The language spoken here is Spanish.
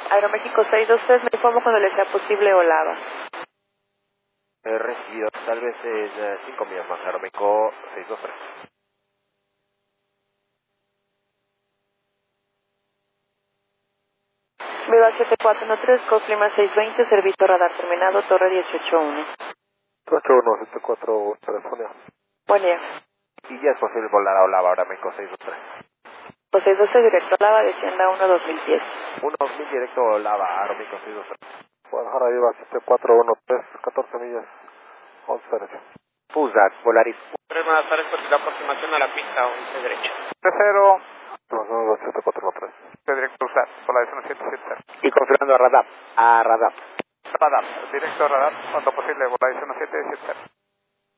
Aeroméxico 623, me informo cuando le sea posible Olava. Recibido, tal vez en 5 millas más, Aeroméxico 623. Viva 7413, Cosplima 620, servicio radar terminado, Torre 181. 4174, California. Buen día. Y ya es posible volar a Olava, Aeroméxico 623. Pues 612 directo Olava, descienda 1 2010. 1000 directo Olava, Aeroméxico 623. Guadalajara Viva 7413, 14 millas, 11 derecha. Pusat, Volaris. 3 buenas tardes, pues la aproximación a la pista 11 derecha. 30, 2743. Directo usar, Polaris 1770. Y confirmando a radar. Radar, directo radar, cuanto posible, Polaris 1770.